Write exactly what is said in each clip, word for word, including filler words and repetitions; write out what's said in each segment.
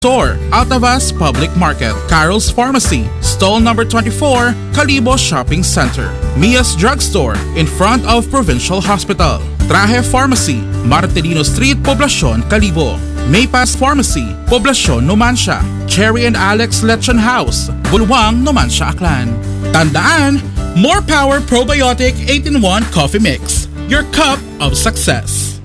Store, Altavas Public Market, Carol's Pharmacy, Stall number twenty-four, Calibo Shopping Center, Mia's Drugstore, in front of Provincial Hospital, Traje Pharmacy, Martelino Street, Poblacion, Calibo, Maypas Pharmacy, Poblacion, Numancia, Cherry and Alex Lechon House, Bulwang, Numancia, Aklan. Tandaan, more power probiotic eight in one coffee mix, your cup of success.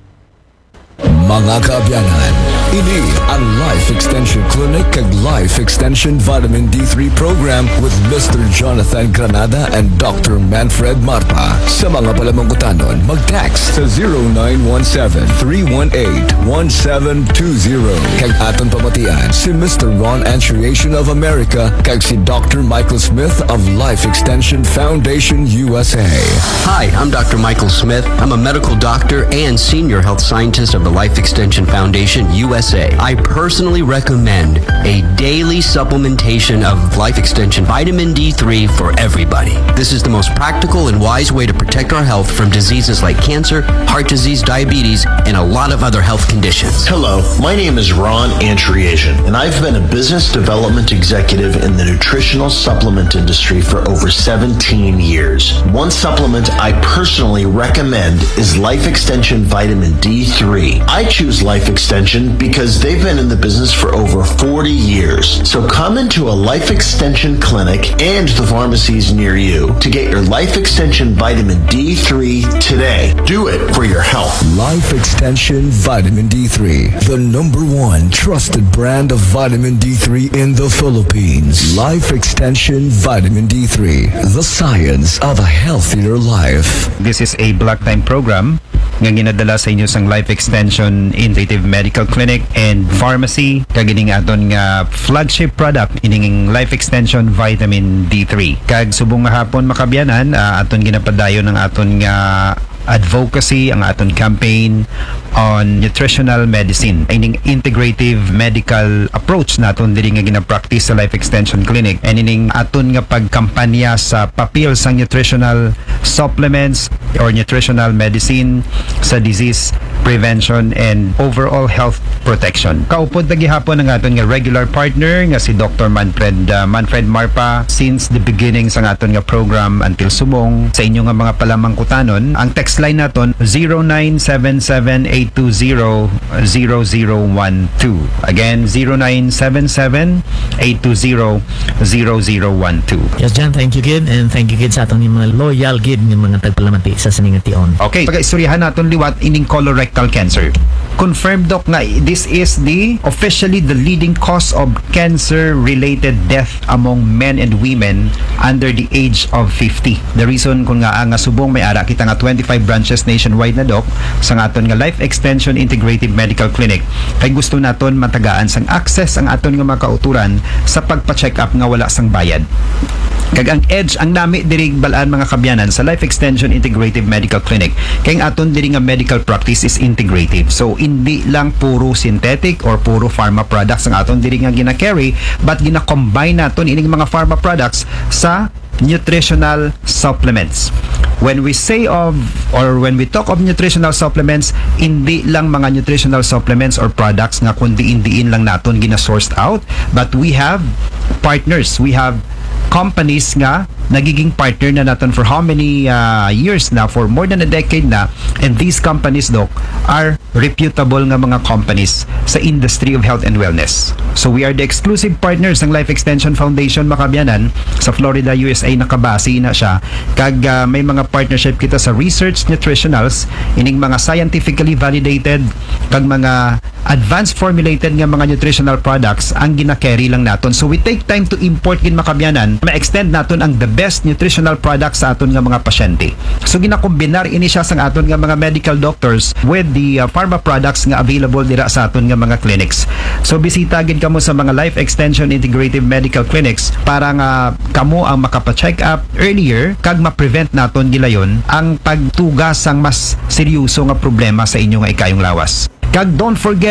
Mga kaabyanan, ini ang Life Extension Clinic kag Life Extension Vitamin D three Program with Mister Jonathan Granada and Doctor Manfred Marpa. Sa mga palamangkutanon, mag-text sa zero nine one seven, three one eight, one seven two zero. Kag aton pamatian si Mister Ron Antriation of America kag si Doctor Michael Smith of Life Extension Foundation U S A. Hi, I'm Doctor Michael Smith. I'm a medical doctor and senior health scientist of the Life Extension Foundation U S A. I personally recommend a daily supplementation of Life Extension Vitamin D three for everybody. This is the most practical and wise way to protect our health from diseases like cancer, heart disease, diabetes, and a lot of other health conditions. Hello, my name is Ron Antriation, and I've been a business development executive in the nutritional supplement industry for over seventeen years. One supplement I personally recommend is Life Extension Vitamin D three. I choose Life Extension because they've been in the business for over forty years. So come into a Life Extension clinic and the pharmacies near you to get your Life Extension Vitamin D three today. Do it for your health. Life Extension Vitamin D three, the number one trusted brand of vitamin D three in the Philippines. Life Extension Vitamin D three, the science of a healthier life. This is a block time program nga ginadala sa inyo sang Life Extension Integrative Medical Clinic and Pharmacy kagining aton nga flagship product ining Life Extension Vitamin D three. Kag subong nga hapon makabyanan, uh, aton ginapadayon ng aton nga advocacy, ang aton campaign on nutritional medicine. Ining integrative medical approach naton diri nga gina-practice sa Life Extension Clinic, and ining aton nga pagkampanya sa papel sang nutritional supplements or nutritional medicine sa disease prevention and overall health protection. Kaupod na gihapon ang aton nga regular partner nga si Doctor Manfred uh, Manfred Marpa since the beginning sa aton nga program until subong sa inyo nga mga palamangkutanon. Ang text line naton zero nine seven seven, eight two zero, zero zero one two. Again, zero nine seven seven, eight two zero, zero zero one two. Yes, John, thank you gid, and thank you gid sa atong mga loyal gid ng mga tagpalamati sa siningation. Okay, pag-istoryahan naton liwat ining colorectal cancer. Confirmed, Doc, na this is the officially the leading cause of cancer-related death among men and women under the age of fifty. The reason kung nga nga subong may ara kita nga twenty-five branches nationwide na, Doc, sa aton nga Life Extension Integrative Medical Clinic, kay gusto naton matagaan sang access ang aton nga makauturan sa pagpa-check up nga wala sang bayad. Kag ang edge ang nami diri balaan mga kabyanan sa Life Extension Integrative Medical Clinic kay ang aton diri nga medical practice is integrative. So hindi lang puro synthetic or puro pharma products ang aton diri nga gina-carry, but gina-combine naton ining mga pharma products sa nutritional supplements. When we say of or when we talk of nutritional supplements, hindi lang mga nutritional supplements or products nga kundi indiin lang naton gina-sourced out, but we have partners, we have companies nga nagiging partner na natin for how many uh, years na, for more than a decade na, and these companies, Doc, are reputable nga mga companies sa industry of health and wellness. So we are the exclusive partners ng Life Extension Foundation makabyanan sa Florida, U S A. Nakabase na siya kag uh, may mga partnership kita sa research nutritionals, ining mga scientifically validated kag mga advanced formulated nga mga nutritional products ang gina-carry lang naton. So we take time to import gin makabyanan, ma-extend naton ang the best nutritional products sa aton nga mga pasyente. So ginakombinar ini siya sa aton nga mga medical doctors with the uh, pharma products nga available dira sa aton nga mga clinics. So bisita gid kamo sa mga Life Extension Integrative Medical Clinics para nga kamo ang makapa-check up earlier kag ma-prevent naton gilayon ang pagtugas sang mas seryoso nga problema sa inyo nga ikayong lawas. Kag don't forget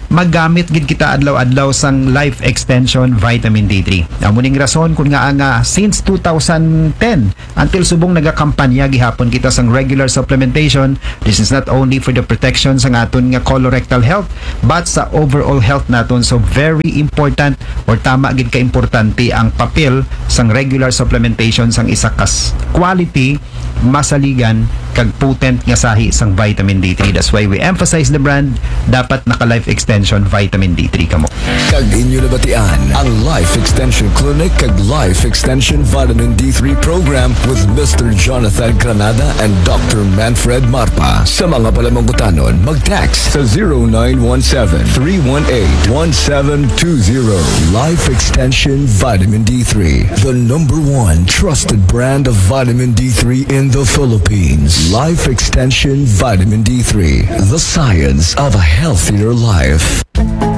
magamit gid kita adlaw-adlaw sang Life Extension Vitamin D three. Ang muning rason kung nga nga since two thousand ten until subong nagakampanya gihapon kita sang regular supplementation. This is not only for the protection sa aton nga colorectal health but sa overall health naton. So very important or tama gid ka importante ang papel sang regular supplementation sang isa kas quality, masaligan kag potent nga sahi sang vitamin D three. That's why we emphasize the brand, dapat naka Life Extension Vitamin D three kamo. Kag inyo nabatian ang Life Extension Clinic kag Life Extension Vitamin D three program with Mister Jonathan Granada and Doctor Manfred Marpa. Sa mga palamangutanon, mag-text sa zero nine one seven, three one eight, one seven two zero. Life Extension Vitamin D three, the number one trusted brand of vitamin D three in the Philippines. Life Extension Vitamin D three, the science of a healthier life.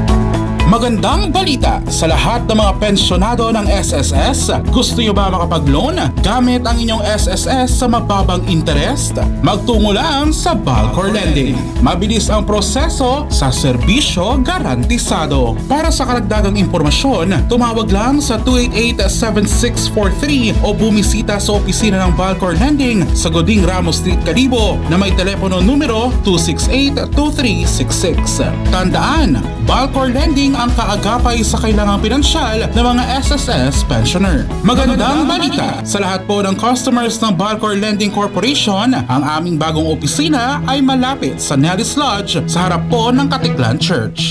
Magandang balita sa lahat ng mga pensyonado ng S S S. Gusto nyo ba makapag-loan gamit ang inyong S S S sa mababang interest? Magtungo lang sa Balcor Lending. Mabilis ang proseso sa serbisyo garantisado. Para sa karagdagang impormasyon, tumawag lang sa two eight eight, seven six four three o bumisita sa opisina ng Balcor Lending sa Goding Ramos Street, Kalibo na may telepono numero two six eight, two three six six. Tandaan, Balcor Lending ang kaagapay sa kailangang pinansyal ng mga S S S pensioner. Magandang balita sa lahat po ng customers ng Balcor Lending Corporation. Ang aming bagong opisina ay malapit sa Nellis Lodge sa harap po ng Katiklan Church.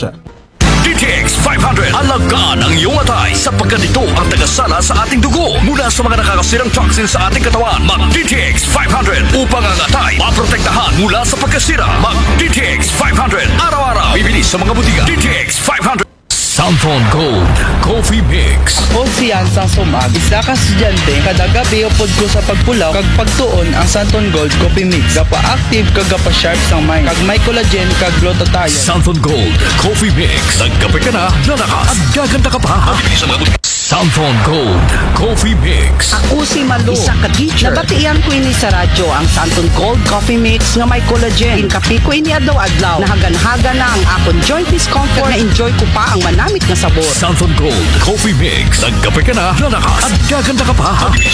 D T X five hundred. Alagaan ang iyong atay sapagkat ito ang tagasala sa ating dugo mula sa mga nakakasirang toxins sa ating katawan. Mag-D T X five hundred upang ang atay maprotektahan mula sa pagkasira. Mag-D T X five hundred. Araw-araw bibili sa mga butika. D T X five hundred. Santon Gold Coffee Mix. Ako si Ansang Sumag. Isa ka estudyante, kada gabi upod ko sa pagpulaw, kag pagtuon ang Santon Gold Coffee Mix. Gapa active kag gapa sharp sang mind. Kag may collagen kag glutathione. Santon Gold Coffee Mix. Nagkape ka na, lalakas at gaganda ka pa. Mabilis sa mga butika. Santon Gold Coffee Mix. Ako si Malu, isa ka teacher. Nabatian ko ini sa radyo ang Santon Gold Coffee Mix nga may collagen. Inkapi ko ini adlaw-adlaw. Nahagan-hagan na ang akong joint discomfort na enjoy ko pa ang manamit na sabor. Santon Gold Coffee Mix. Nagkape ka na, lalakas at gaganda ka pa.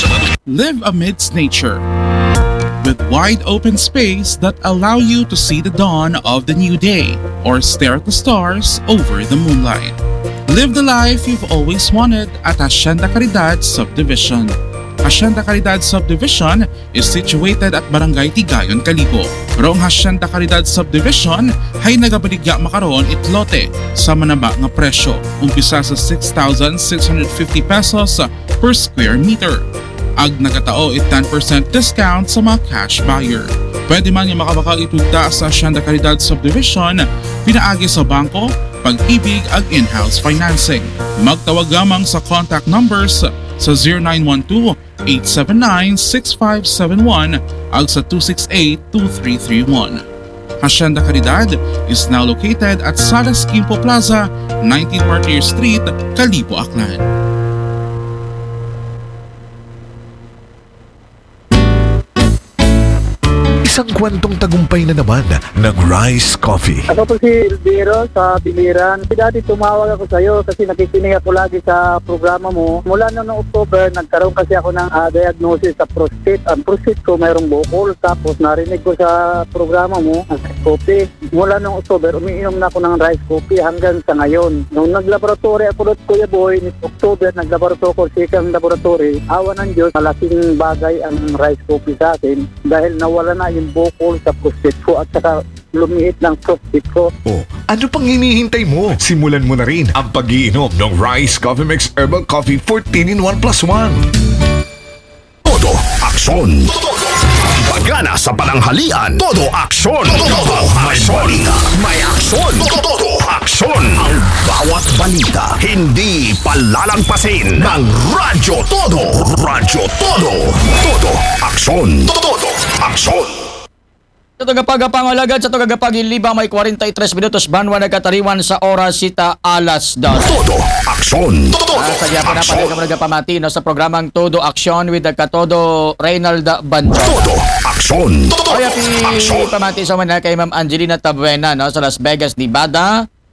Live amidst nature with wide open space that allow you to see the dawn of the new day or stare at the stars over the moonlight. Live the life you've always wanted at Hacienda Caridad Subdivision. Hacienda Caridad Subdivision is situated at Barangay Tigayon, Kalibo. Rong Hacienda Caridad Subdivision ay nagabaligya makaroon itlote sa manaba nga presyo, umpisa sa six thousand six hundred fifty pesos per square meter. Ag nagatao it ten percent discount sa mga cash buyer. Pwede man yung makabakal itugda sa Hacienda Caridad Subdivision, pinaagi sa bangko, pag-ibig ag in-house financing. Magtawag lamang sa contact numbers sa zero nine one two, eight seven nine, six five seven one ag sa two six eight, two three three one. Hacienda Caridad is now located at Salas Quimpo Plaza, nineteen Martyr Street, Kalibo, Aklan. Isang kwentong tagumpay na naman ng Rice Coffee. Ako po si Elviro sa Biliran. Dati tumawag ako sa iyo kasi nakikinig ako lagi sa programa mo. Mula noong October, nagkaroon kasi ako ng uh, diagnosis sa prostate. Ang prostate ko mayroong bukol. Tapos narinig ko sa programa mo, ang Rice Coffee. Mula noong October, umiinom na ako ng Rice Coffee hanggang sa ngayon. Nung naglaboratory ako doon, Kuya Boy, ni October, naglaboratory ko second laboratory. Awa ng Diyos, malaking bagay ang Rice Coffee sa akin dahil nawala na yung bukol sa prostate ko at saka lumiit ng prostate ko. Oh, ano pang hinihintay mo? Simulan mo na rin ang pag-iinom ng Rice Coffee Mix Herbal Coffee fourteen in one plus one. Todo aksyon. Pagana sa pananghalian. Todo aksyon. Todo may balita. May aksyon. Todo aksyon. Ang bawat balita hindi palalampasin ng Radyo Todo. Radyo Todo. Todo aksyon. Todo aksyon. Sa tagapagapangalagan sa tagapagilibang may forty-three minutos banwa nagkatariwan sa oras sita alas dos. Todo aksyon. Todo ah, sa diya po na pala kami nagpamati no, sa programang Todo Aksyon with the Katodo Reynalda Banjo. Todo aksyon. O yapi pamati sa mga kay Ma'am Angelina Tabuena no, sa Las Vegas, Nevada.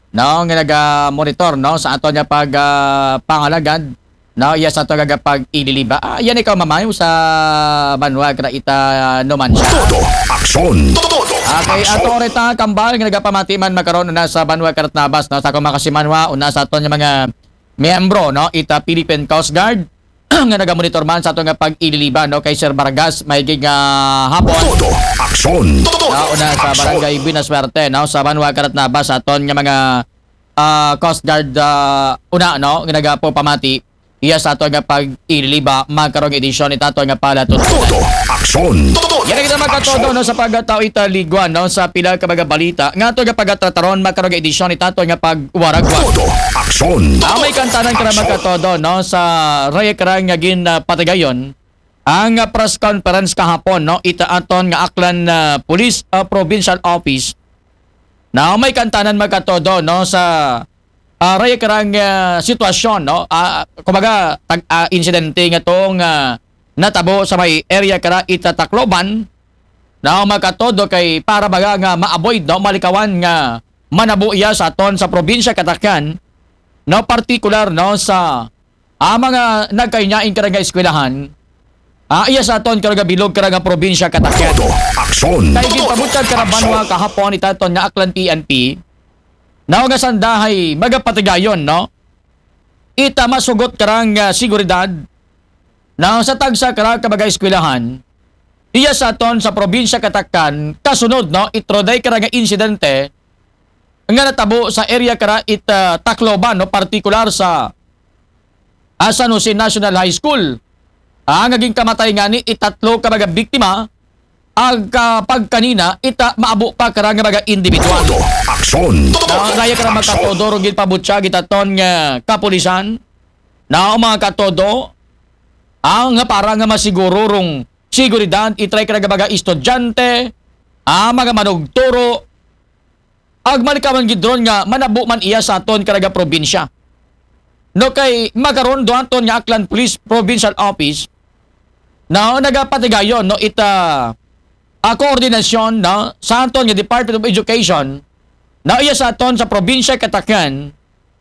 no nga naga-monitor no sa aton nga pag uh, pangalagad no iya sa ato nga pag ililiba. Ah, yan ikaw mamayo sa banwa kada ita uh, numan siya. Todo aksyon. Okay, ato reta kambal nga nagapamati man makaron na sa banwa karat nabas no sa kumakasimanwa una sa aton nga mga miyembro no ita Philippine Coast Guard nga nagamonitor man sa ato nga pag ililiba no kay Sir Vargas maigig nga uh, hapon. Todo aksyon. No, una sa barangay Binaswerte no sa banwa karat nabas sa aton nga mga uh, Coast Guard uh, una no nga nagapo pamati iya sa ato nga pag ililiba magkarong edisyon ita ato nga pala Todo aksyon. yan kita magkatodo no sa pagkatao ita ligwan no sa pila ka mga balita nga ato nga pagkatrataron magkarong edisyon ita ato nga pagwaragwan. Todo aksyon. Ah, may kantanan ka na magkatodo no sa raya karang nga gin uh, patigayon ang uh, press conference kahapon no ita aton nga Aklan uh, Police uh, Provincial Office na may kantanan magkatodo no sa Uh, raya karang uh, sitwasyon no uh, kumbaga tag uh, insidente nga tong uh, natabo sa may area kara ita Tacloban na makatodo kay para baga nga ma-avoid no malikawan nga manabo iya sa aton sa probinsya Katakan no particular no sa uh, mga nagkainyain kara nga eskwelahan uh, iya sa aton kara bilog kara nga probinsya Katakan. Aksyon. Kay ginpabutad kara banwa kahapon ita aton nga Aklan P N P na nga sandahay magapatigayon no ita masugot karang uh, seguridad na sa tagsa kara kabaga eskwelahan iya sa aton sa probinsya Katakan kasunod no itroday kara nga insidente nga natabo sa area kara ita Tacloban no partikular sa uh, San Jose National High School ang naging kamatay nga ni itatlo kabaga biktima ang kapag kanina ita maabo pa kara nga mga individual. Aksyon. Na raya kara magkatodo rugil pabutya gitaton nga kapulisan na mga katodo ang nga para nga masiguro rong seguridad itry kara nga mga estudyante ang mga manugturo ag malikaman gidron nga manabo man iya sa aton karaga probinsya. No kay magaron do aton nga Aklan Police Provincial Office na nagapatigayon no ita a koordinasyon no sa aton nga Department of Education na iya sa aton sa probinsya Katakan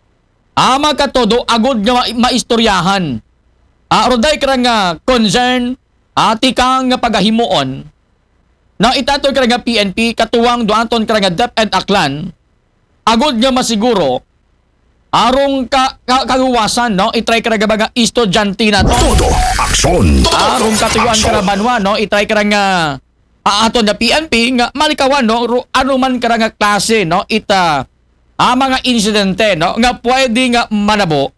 ama katodo agud nga ma- maistoryahan a roday kara nga concern ati kang nga pagahimuon na itaton kara nga P N P katuwang do aton kara nga DepEd Aklan agud nga masiguro arong ka, ka kaguwasan no itry kara nga mga estudyante na to. Todo aksyon. Arong katuwang kara banwa no itry kara nga Uh, aton na P N P nga malikawan no ru, ano man kara nga klase no ita ah, mga insidente no nga pwede nga manabo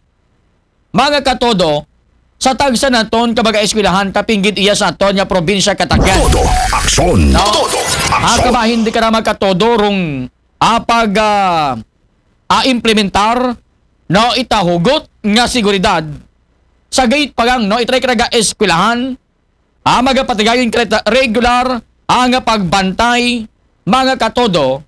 mga katodo sa tagsa naton kabaga eskwelahan kapinggid iya sa aton nga probinsya Katakan. Todo aksyon. No? Todo Ah, aksyon. kaba hindi ka na magkatodo rong apag uh, ah, implementar no ita hugot nga seguridad sa gate pagang no itry kara nga eskwelahan ah, magapatigayon kreta regular ang pagbantay mga katodo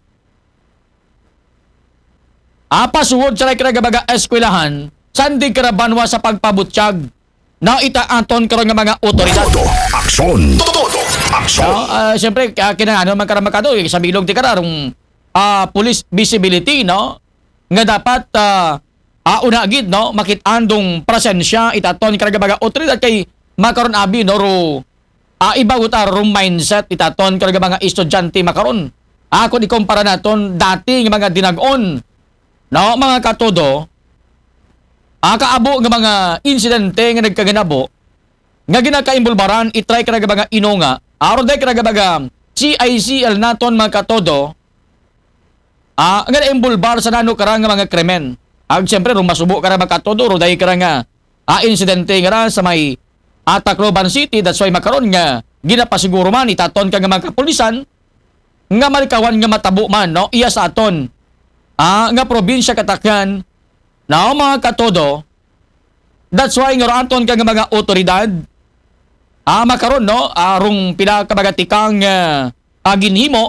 apasuod sa kaya mga eskwelahan sandi karabanwa sa pagpabutsyag na ita aton karon nga mga otoridad. Todo aksyon. Todo aksyon. No, uh, siyempre uh, kinahanglan man karon makado eh, sa bilog ti kararong uh, police visibility no nga dapat uh, uh, una gid no makit-andong presensya ita aton karon nga mga otoridad kay makaron abi no ro Ah, iba utar room mindset itaton karaga mga estudyante makaron. Ako di kumpara naton dati nga mga dinag-on. No, mga katodo. Ah, kaabo nga mga insidente nga nagkaganabo nga ginakaimbulbaran itry karaga mga inonga. Aron day karaga mga C I C L naton mga katodo. Ah, nga imbulbar sa nano kara nga mga krimen. Ag siyempre rum masubo kara mga katodo ro day kara nga ah, insidente nga sa may at Tacloban City, that's why makaron nga ginapasiguro man itaton ka nga mga kapulisan nga malikawan nga matabo man no iya sa aton ah, nga probinsya Katakan na mga katodo that's why nga aton ka nga mga otoridad ah, makaron no arong pinakabagatikang uh, ah, ginhimo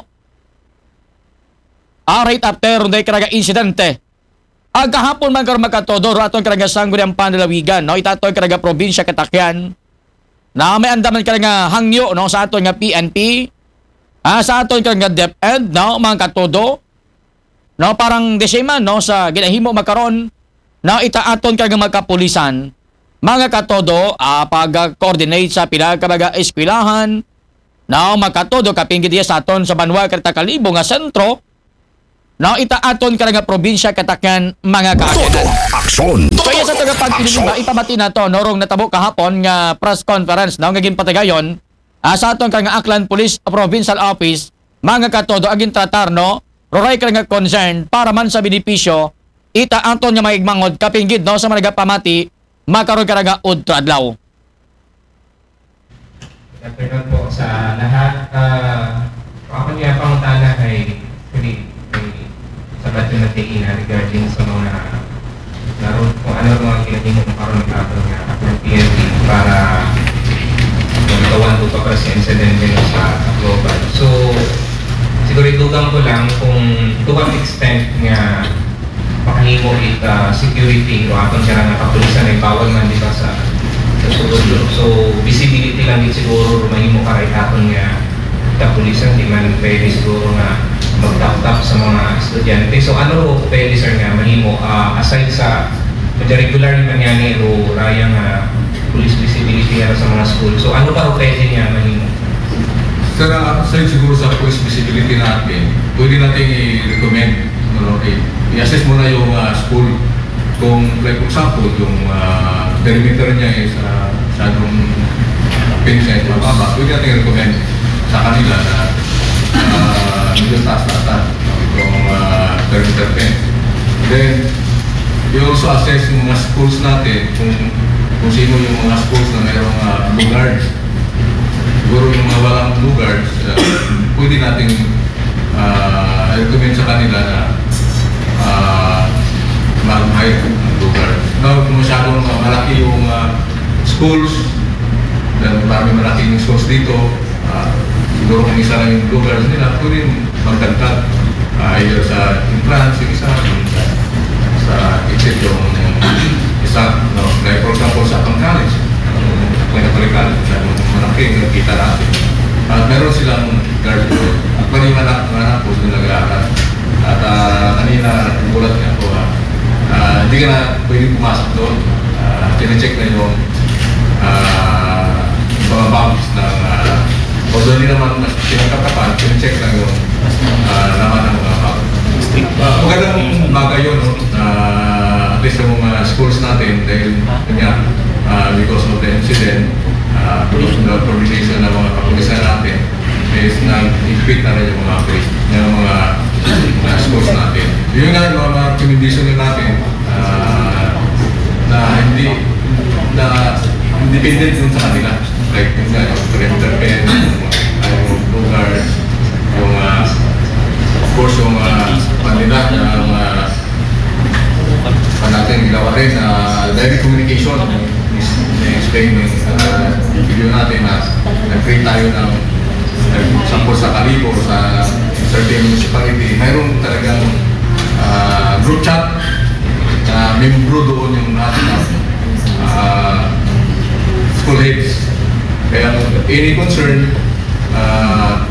ah, right after day karaga insidente ang kahapon man karon makatodo aton karaga sangguniang panlalawigan no itaton karaga probinsya Katakan na may andaman ka nga hangyo no sa aton nga P N P ah, sa aton ka nga DepEd no mga katodo no, parang desima, no, sa ginahimo magkaroon na itaaton kag magkapulisan, mga katodo, uh, pag-coordinate sa pila kabaga eskwelahan, na magkatodo kapinggit diya sa aton sa Banwa Karta Kalibo nga sentro, na itaaton ka nga probinsya katakan mga kaakinan. Aksyon! Kaya sa tagapagpiliba, ipamati na to, norong natabo kahapon nga press conference, no, nga ginpatagayon, uh, sa aton ka nga Aklan Police Provincial Office, mga katodo, aging tratar, no, roray ka nga concern para man sa benepisyo, itaaton nga maigmangod kapinggit, no, sa mga pamati, makaroon ka nga udtradlaw. Good afternoon po sa lahat. Uh, ako niya pangutana ay actually sa batyo na tingin regarding sa mga laro kung ano mga ginagin mo makaroon ng kapag ng P N P para magkawan po pa sa incident din sa global. So, siguro itugang ko lang kung to what extent nga pakahimo it uh, security o atong siya nga kapulisan ay bawal man di ba sa sa sulod. So visibility lang din siguro mahimo karay aton nga kapulisan di man pwede siguro nga magtap-tap sa mga estudyante. So ano ro pwede sir nga mahimo uh, aside sa regular man yan ro raya nga police visibility nga sa mga school. So ano pa ro pwede nga mahimo? Sir, aside siguro sa police visibility natin, pwede natin i-recommend, no, okay, i-assess muna yung uh, school. Kung, like for example, yung uh, perimeter niya is uh, masyadong pinset, mababa, pwede natin i-recommend sa kanila na uh, medyo taas-taas itong uh, perimeter fence. Then, you also assess yung mga schools natin, kung, kung sino yung mga schools na mayroong uh, blue guards. Siguro yung mga walang blue guards, uh, pwede natin uh, recommend sa kanila na uh, mag-hire ng blue guards. Now, kung masyadong malaki yung uh, schools, then marami malaki yung schools dito, uh, siguro kung isa lang yung blue guards nila, pwede magdagdag uh, either sa entrance, yung isa, sa, sa exit yung isa, no? Like for example sa pang college, kung napalikan, masyadong malaki yung kita natin. At meron silang guard doon. At pwede yung anak, mga anak po doon nag-aaral. At uh, kanina, bulat niya po, uh, uh, hindi ka na pwede pumasok doon. Uh, Tine-check na yung uh, mga bounds ng uh, although hindi naman mas pinagkatapan, tine-check lang yung uh, naman ng mga bounds. Uh, magandang umaga yun, no? Uh, at least yung mga schools natin, dahil kanya, uh, because of the incident, uh, the coordination ng mga kapulisan natin is nag-equip na rin yung mga police, yung mga, mga schools natin. Yun nga yung mga recommendation natin uh, na hindi na independent dun sa kanila. Like yung nga, yung perimeter pen, yung blue guards, yung uh, of course yung uh, kanila yung uh, pa natin ginawa rin na uh, direct communication. Na-explain yung uh, video natin na nag-create tayo ng example sa Kalibo, sa certain municipality. Mayroon talagang uh, group chat na membro doon yung natin uh, school heads. Kaya any concern, uh,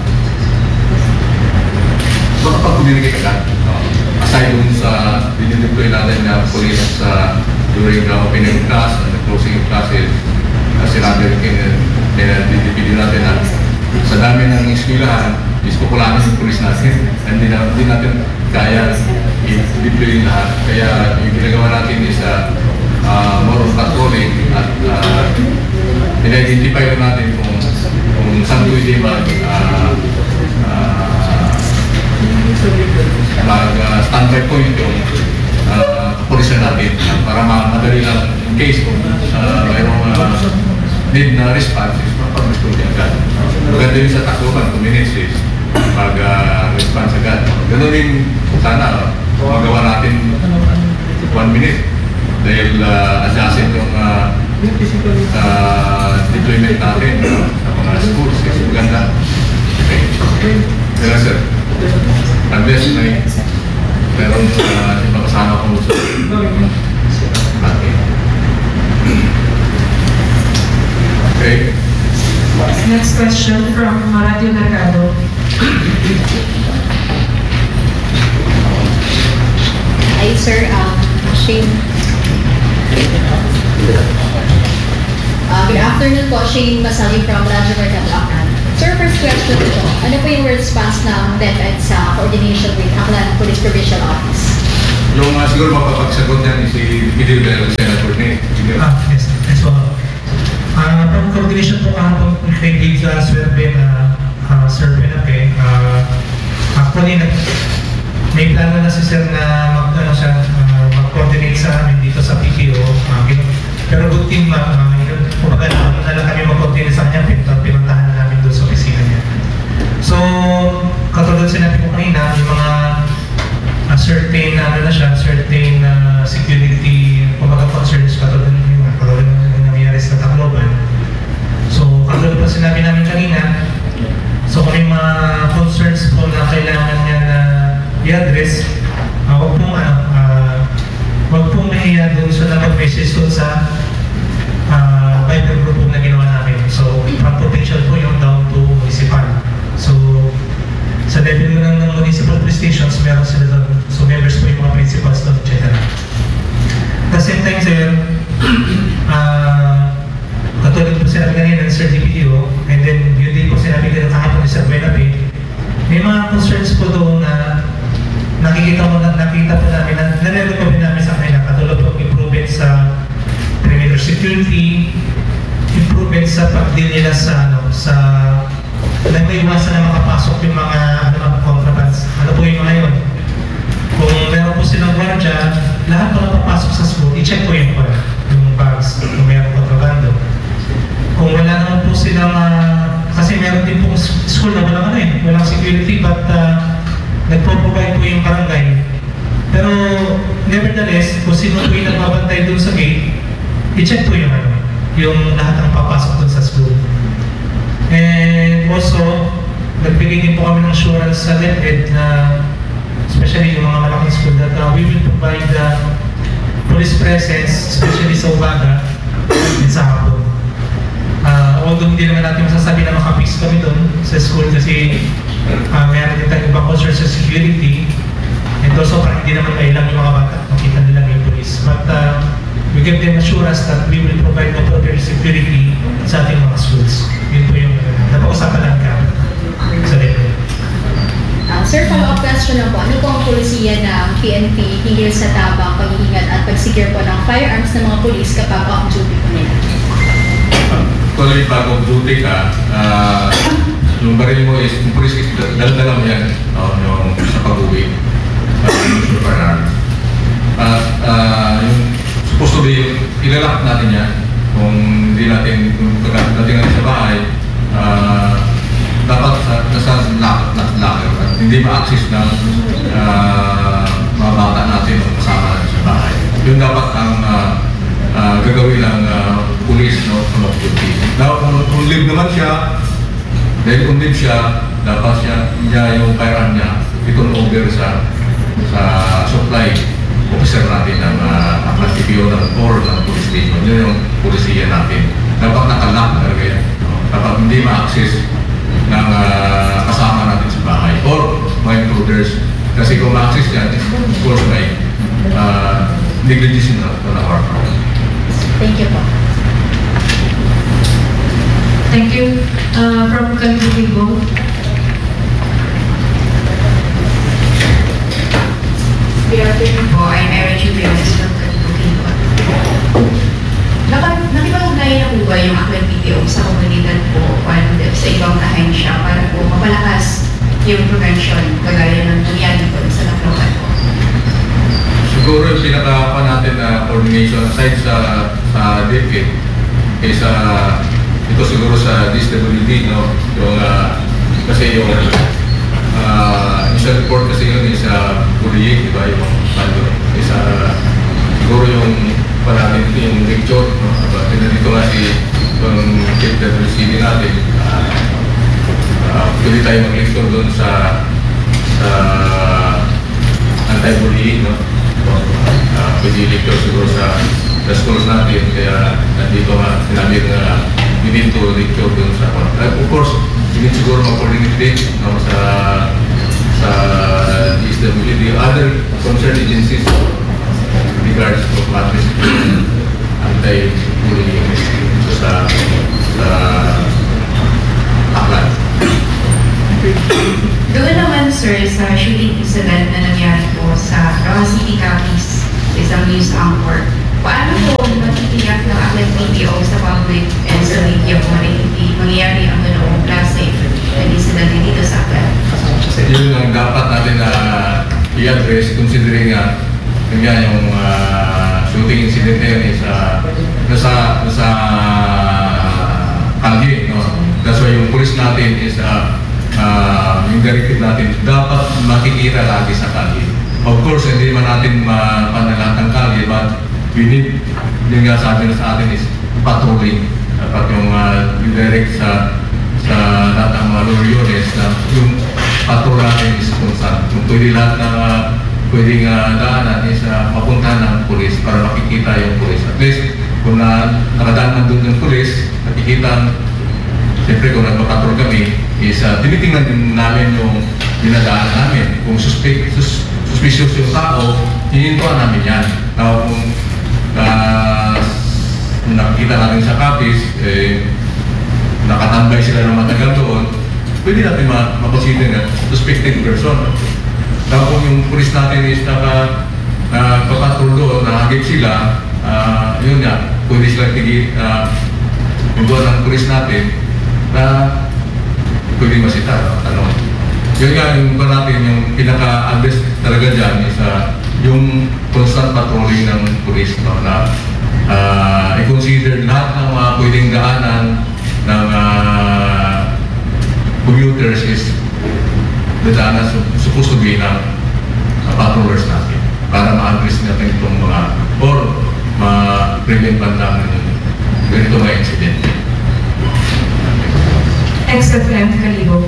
makapag-communicate ka. Aside dun sa dinideploy natin na police sa during the opening class and the closing classes, uh, sinabi rin dinideploy natin na sa dami ng eskwelahan, is kukulanin yung police natin. Hindi na, hindi natin kaya i-deploy lahat. Kaya yung ginagawa natin is uh, uh, more of patrolling at uh, in-identify natin kung, kung saan pwede mag uh, uh, mag-standby uh, point yung uh, kapulisan natin uh, para madali lang in case kung uh, mayroong uh, need na response is pag-response agad. Maganda yun sa Tacloban, two minutes is pag-response uh, agad. Ganun din sana magawa natin one minute dahil uh, adjacent yung uh, uh, deployment natin uh, sa mga schools is maganda. Okay. Kaya sir, unless may meron uh, ibang kasama kong gusto. Okay. Next question from Radio Mercado. Hi, sir. Um, Shane. Uh, good afternoon po. Shane Masali from Radyo Mercado Aklan. Sir, first question po. Ano po yung response ng DepEd sa coordination with Aklan Police Provincial Office? Yung uh, siguro mapapagsagot yan si Pidil Bell, Senator Nick. Ah, yes. Yes, po. Uh, from coordination po kahapon kay Dave uh, Swerve na uh, Sir Penape, uh, actually, nag, may plano na si Sir na mag, ano, siya, uh, mag-coordinate sa amin dito sa P P O. Uh, pero good team, uh, uh, yun, kumbaga na lang kami mag-coordinate sa kanya, pinuntahan na namin doon sa opisina niya. So, katulad sinabi ko kanina, yung mga uh, certain, ano na siya, certain uh, security, kumbaga concerns, katulad yung katulad ng nangyayari sa Tacloban. So, katulad pa sinabi namin kanina, so kung may mga concerns po na kailangan niya na i-address, uh, huwag pong, ano, uh, huwag pong mahiya doon sa napag-message doon sa uh, Viber group na ginawa namin. So, from potential po yung down to municipal. So, sa level mo ng municipal police stations, meron sila doon. So, members po yung mga principals doon, et cetera. At the same time, sir, uh, katulad po sinabi kanina ng Sir D P O, and then yun din po sinabi kanina kahapon ni Sir Benape, may mga concerns po doon na nakikita mo na nakita po namin na nare-recommend namin sa kanila, katulad po improvement sa perimeter security, improvement sa pag-deal nila sa ano sa na may iwasan na makapasok yung mga ano mga contrabands. Ano po yung mga yun? Kung meron po silang gwardiya, lahat po na papasok sa school, i-check po yung pala, yung bags, kung meron kontrabando. Kung wala naman po silang, uh, kasi meron din pong school na walang ano eh, walang security, but uh, nagpo-provide po yung barangay. Pero nevertheless, kung sino po yung nagbabantay doon sa gate, i-check po yung ano, yung lahat ng papasok doon sa school. And also, nagbigay din po kami ng assurance sa DepEd na especially yung mga malaking school that uh, we will provide the uh, police presence, especially sa umaga and sa hapon. Uh, although hindi naman natin masasabi na makapix kami doon sa school kasi uh, mayroon din tayong ibang concern sa security and also parang hindi naman kailang yung mga bata makita nila yung police. But uh, we give them assurance that we will provide appropriate security sa ating mga schools. Yun po yung napag-usapan lang ka sa level. Uh, sir, follow-up question lang po. Ano po ang polisiya ng P N P hinggil sa tabang, pag-iingat at pag-secure po ng firearms ng mga polis kapag off-duty po nila? Kung uh, pag off-duty ka, uh, yung baril mo is, yung polis is dal-dala mo yan uh, yung sa pag-uwi. Uh, yung firearms. At uh, yung supposed to be, ilalak natin yan kung hindi natin, kung pagdating natin sa bahay, uh, dapat sa, nasa lock, not locker at hindi ma-access ng uh, mga bata natin o kasama natin sa bahay. Yun dapat ang uh, uh, gagawin ng uh, police no, sa off-duty. Now, kung, kung live naman siya, dahil kung live siya, dapat siya, niya yung firearm niya, i-turn over sa, sa supply officer natin ng uh, T P O ng or ng police station. Yun yung polisiya natin. Dapat nakalock talaga yan. Dapat hindi ma-access ng uh, kasama natin sa bahay or mga intruders. Kasi kung ma-access yan, of course may uh, negligence na on our part. Thank you po. Thank you. Uh, from Kalbukibo. Good afternoon po. I'm Erin Jubiles from Kalbukibo. Nakipag-ugnayan na po ba yung Aklan P P O sa komunidad po o sa ibang ahensya para po mapalakas yung prevention kagaya ng nangyari po sa Tacloban po? Siguro yung pinaka-pa natin na coordination aside sa sa DepEd is uh, ito siguro sa D S W D, no? Yung, uh, kasi yung uh, initial report kasi yun is uh, bullying, di ba? Yung ano, is uh, siguro yung pa natin ito yung lecture, no? Dito nga si yung Chief W C D natin, uh, uh, pwede tayo mag-lecture doon sa sa anti-bullying, no? Uh, pwede lecture siguro sa sa schools natin, kaya nandito nga sinabi na we need to lecture doon sa uh, of course, we need siguro mag-coordinate din, no? sa sa sa D S W D, other concerned agencies regards to matters anti-bullying sa sa aklan. Doon naman sir sa shooting incident na nangyari po sa Roa City Capiz, isang news anchor, paano po matitiyak ng Aklan P P O sa public and sa media kung hindi mangyayari ang ganoong klase ng incident dito sa Aklan? Yun ang dapat natin na uh, i-address considering nga uh, yung uh, shooting incident na yun is uh, nasa, nasa kalye, no? That's why yung police natin is uh, uh, yung directive natin dapat makikita lagi sa kalye. Of course, hindi man natin mapanalat ng kalye, but we need, yun nga sabi na sa atin is patrolling. Dapat yung, uh, yung direct sa sa lahat ng mga loryones na yung patrol natin is constant. Kung pwede lahat na uh, pwedeng uh, daanan is uh, mapuntahan ng pulis para makikita yung pulis. At least, kung na, nakadaan nandun ng pulis, nakikita, siyempre kung nagpapatrol kami, is uh, tinitingnan din namin yung dinadaan namin. Kung suspect, sus, suspicious yung tao, hinintuan namin yan. Now, kung uh, nakikita natin sa Capiz, eh, nakatambay sila ng matagal doon, pwede natin ma-consider na suspected person. Tapos kung yung pulis natin is naka nagpapatrol doon, nakagip sila, uh, yun nga, pwede sila tigil, uh, yung doon ng pulis natin na pwede masita. Ano? Yun nga, yung ba natin, yung pinaka-address talaga dyan is uh, yung constant patrolling ng pulis, no, na uh, i-consider lahat ng mga pwedeng daanan ng uh, commuters is dadaanan supposed to be ng uh, patrollers natin para ma-address natin itong mga or ma-prevent man lang ng ganito mga incident. Ex-Lieutenant Calibo.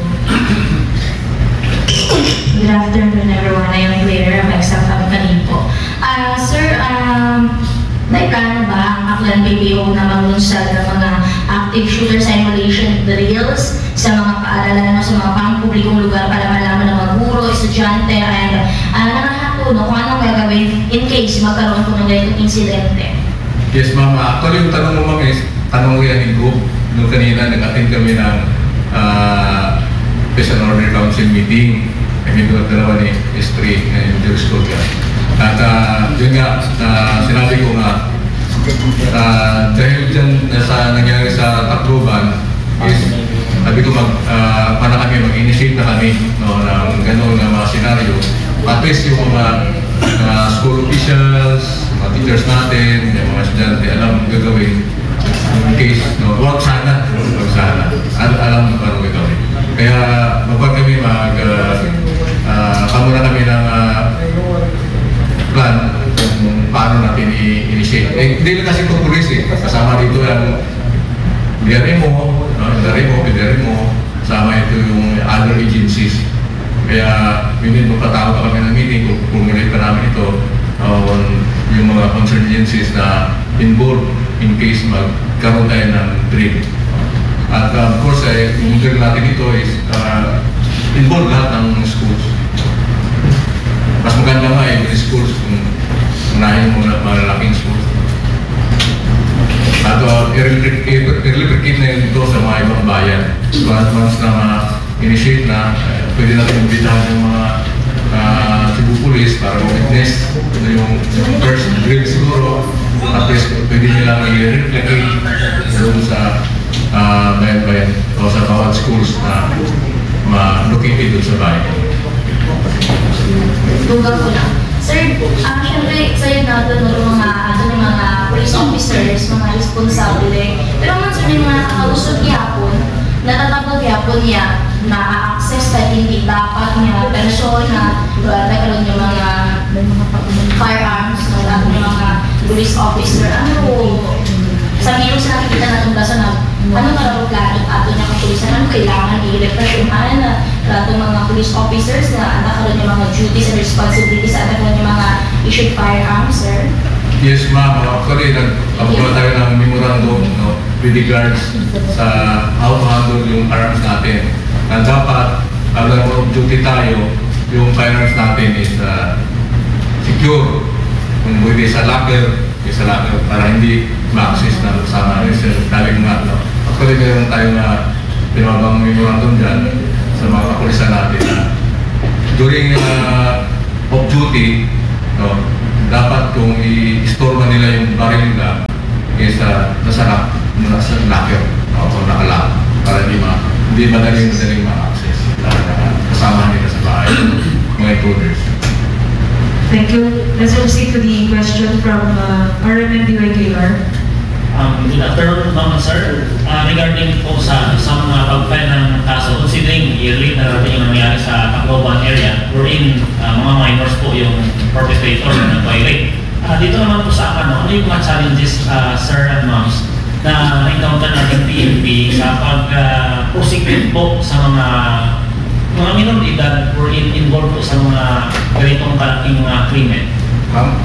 Good afternoon everyone. I am Claire, I'm ex-Lieutenant Calibo. Uh, sir, um, nagkano ba ang Aklan P P O na maglunsad ng mga active shooter simulation drills sa mga paaralan o sa mga pang-publikong lugar para malaman ng mga guro, estudyante, and uh, nakakatuno kung anong gagawin in case magkaroon po ng ganitong insidente? Yes, ma'am. Actually, yung tanong mo, ma'am, is tanong ko yan in group. Noong kanina, nag-attend kami ng uh, Peace and Order Council meeting. I mean, doon dalawa ni S three na yung jurisdiction. At uh, yun nga, uh, sinabi ko nga, uh, dahil dyan uh, sa nangyari sa Tacloban, is sabi ko mag, uh, para kami mag-initiate na kami, no, ng gano'n na mga senaryo. At least yung mga uh, school officials, mga teachers natin, yung mga estudyante, alam gagawin in case, no, huwag sana, huwag sana, Al alam paano gagawin. Kaya magpag kami mag, uh, uh, kamuna kami ng uh, plan kung paano natin i-initiate. Eh, hindi lang kasi itong pulis eh. Kasama dito yung D R M O, no? D R M O, P D R M O, kasama ito yung other agencies. Kaya minit magpatawag pa kami ng meeting kung pumulit pa namin ito on uh, yung mga concerned agencies na involved in case magkaroon tayo ng drill. At uh, of course, eh, yung drill natin ito is uh, involved lahat ng schools. Mas maganda nga eh, with schools kung unahin mo na malalaking schools. At uh, i-replicate na yun ito sa mga ibang bayan. So at once na ma-initiate na, uh, pwede natin imbitahan yung mga uh, Cebu Police para mag-witness. Ito yung, yung first drill siguro. At least pwede nila i-replicate doon sa uh, bayan-bayan o sa bawat schools na ma-located doon sa bayan. Google ko lang. Sir, uh, syempre, sa'yo natin ng mga, ano, ng mga police officers, mga responsable. Pero man sir, yung mga nakausap yapon, natatabag yapon niya na access sa hindi dapat niya persona, nagkaroon yung mga, mga firearms, ng mga police officer. Ano po, sa biro sa nakikita natin ba sa na, ano marang plano ato niya kapulisan, ano kailangan i-represyonahan na itong mga police officers na nakaroon yung mga duties and responsibilities at nakaroon yung mga issued firearms, sir? Yes, ma'am. Actually, nag-abula tayo ng memorandum, no, with regards sa how to handle yung firearms natin. Na dapat, alam mo, duty tayo, yung finance natin is uh, secure. Kung pwede sa locker, sa locker para hindi ma-access na sa mga daling mga ano. Actually, meron tayo na pinabang memorandum dyan sa mga kapulisan natin na during uh, off-duty, no, dapat kung i-store na nila yung baril nila is uh, nasarap muna sa locker o no, nakalak para hindi ma hindi madaling madaling ma-access uh, kasama nila sa bahay mga intruders. Thank you. Let's proceed to the question from uh, R M M D Y K R. Um, good afternoon, Ma'am Sir. Uh, regarding po sa, sa mga pag-file ng kaso, considering yearly na natin yung nangyari sa Tacloban area, wherein uh, mga minors po yung perpetrator na nag-violate. Uh, dito naman po sa ano, ano yung mga challenges, uh, Sir and Moms, na encounter natin P N P sa pag-prosecute uh, po sa mga mga minor edad wherein involved po sa mga ganitong kalaking mga krimen? Ma'am?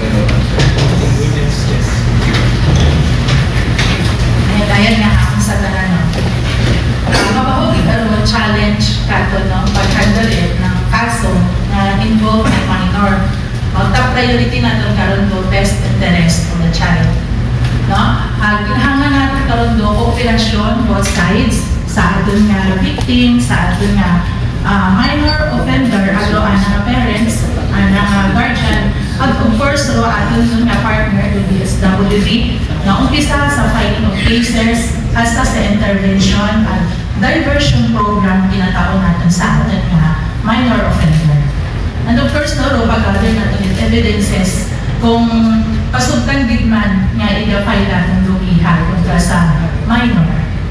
Ayan nga ako sa tanan. Uh, mapahugid aron challenge kato no pag-handle ng kaso na involve ng minor. Uh, top priority natin karon to best interest of the child. No? Uh, Ginhangan natin karon do cooperation both sides sa aton nga victim, sa aton nga uh, minor offender, alo ana parents, ana guardian, at of course ro aton nga partner do D S W D na umpisa sa filing of cases hasta sa intervention at diversion program tinatawag natin sa atin nga minor offender. And of course, no, ro, pag-gather natin yung evidences kung pasubkan gitman nga i-file natin lumihan kontra sa minor.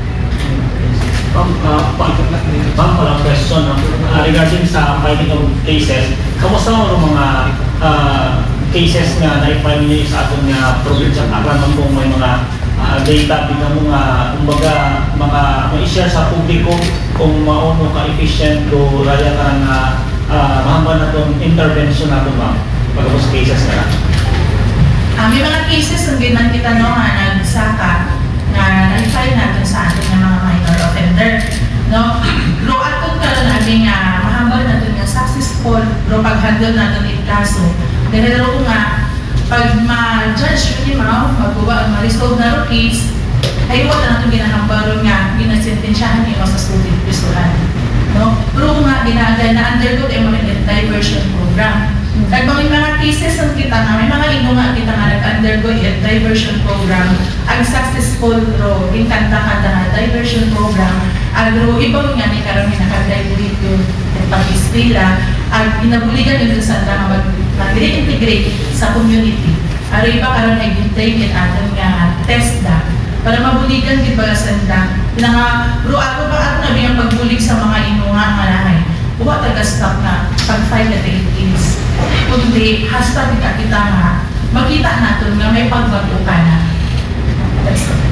Ma'am, uh, ma'am, walang question. No? Uh, regarding sa filing of cases, kamusta mo mga uh, cases nga na-file niyo sa ating uh, probinsya at Aklan kung may mga uh, data, bigla mo nga, kumbaga, mga ma-share sa publiko kung mauno ka-efficient o raya ka ng uh, mahamba na itong intervention na ito, ma'am, pagkapos cases na lang. Uh, may mga cases ang ginan kita no, nga nagsaka na na-file natin sa ating mga minor offender. No? Ro atong karon abi nga mahambal natin nga successful ro pag-handle natin it kaso. Dahil ro nga pag ma-judge ni mao magbuwa ang ma-resolve na ro case ay wala natin ginahambal nga ginasentensyahan ni sa student pistolan. No? Ro nga ginagay na undergo ang mga diversion program. Kaya mga mga cases ang kita nga, may mga ino nga kita nga nag-undergo yung diversion program. Ang successful ro, yung kanta-kanta nga diversion program, ang ro, ibang nga ni karami nakag-diverate yun at pag-iskwila, at inabuligan yun sa nga mag-reintegrate sa community. Aro iba karon ay gintrain yun atin nga test da, para mabuligan di ba sa sanda. Nga, ro, ako ba ato na biyang pagbulig sa mga ino nga nga nahay. Huwag taga-stop na pag-file na is kundi hasta kita kita nga makita natin nga may pagbago ka na. That's it.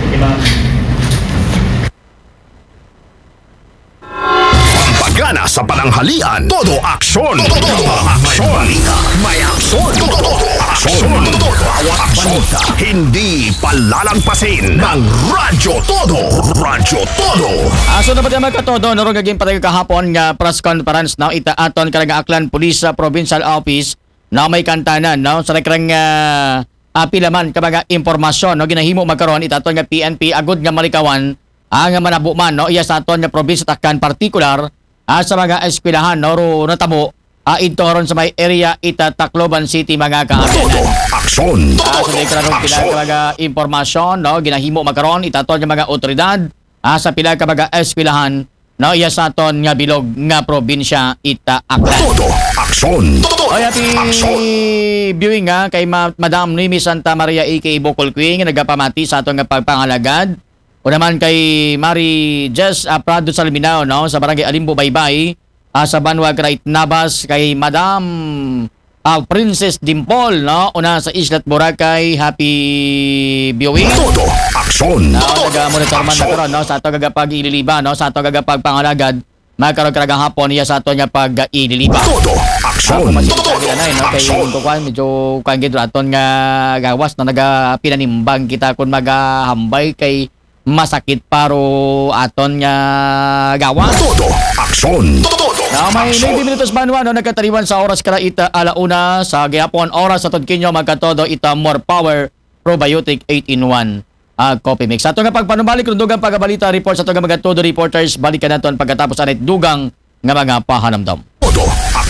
Pampagana sa pananghalian, todo aksyon, todo aksyon, may aksyon, todo aksyon, bawat balita, hindi palalagpasin ng Radyo Todo, Radyo Todo. Aso na ba tayo magkatodo, narong gaging patay kahapon nga press conference na itaaton kalaga Aklan Police Provincial Office na may kantanan, no? Sa nakrang uh, apilaman kabaga impormasyon, no? Ginahimo magkaroon itaton nga P N P agud nga malikawan ang manabuman, no? Iya sa aton nga probinsya Takkan particular uh, sa mga eskwelahan, no? Ro natabo uh, ito ron sa may area ita Tacloban City mga kaapilan. Aksyon! Uh, sa nakrang pila kabaga impormasyon, no? Ginahimo magkaroon itaton nga mga otoridad uh, sa pila kabaga eskwelahan, no, iya sa aton nga bilog nga probinsya ita Aklan. Todo aksyon. O happy viewing nga kay Ma Madam Noemi Santa Maria A K A Bocol Queen nga nagapamati sa aton nga pagpangalagad. O naman kay Mari Jess uh, Prado Salminao, no, sa barangay Alimbo Baybay, uh, sa Banwag Right Nabas kay Madam uh, Princess Dimpol, no, una sa Islat Boracay. Happy viewing. Todo aksyon. No, naga-monitor man na karon, no, sa ato gagapag ililiba, no, sa ato gagapag pangalagad. Magkaroon karagang hapon niya sa ato niya pag-ililiba. Todo aksyon. Todo aksyon. Kay kuan medyo kuan gid aton nga gawas na nagapinanimbang kita kun magahambay kay masakit paro aton nga gawas. Todo aksyon. Todo Na may ninety minutos manwa no nagkatariwan sa oras kada ita alauna sa gihapon oras sa tudkinyo magkatodo ita more power probiotic eight in one uh, coffee mix. Sa ato nga pagpanumalik kung dugang pagabalita report sa ato nga magkatodo reporters balikan naton pagkatapos anit dugang nga mga pahanamdam.